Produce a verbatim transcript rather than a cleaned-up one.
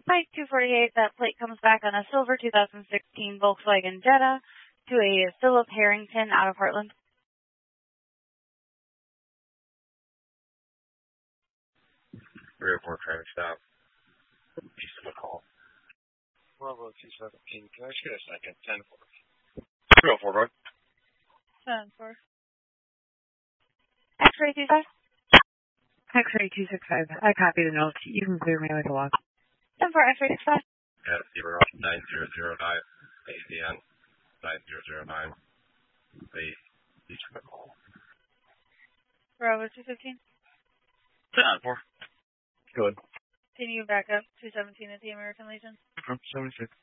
Mike two forty-eight, that plate comes back on a silver two thousand sixteen Volkswagen Jetta to a Philip Harrington out of Heartland. three oh four traffic stop. East of McCall. Bravo two seventeen. Can I just get a second? ten four. three oh four, bro. ten four. X-ray two five. X-ray two six five. I copy the notes. You can clear me like a walk. ten four, X-ray six five. Yeah, zero nine zero zero nine. A D N nine zero zero nine. Base East of McCall. Bravo two fifteen. ten four. Good. Continue back up two seventeen at the American Legion. seventy-six.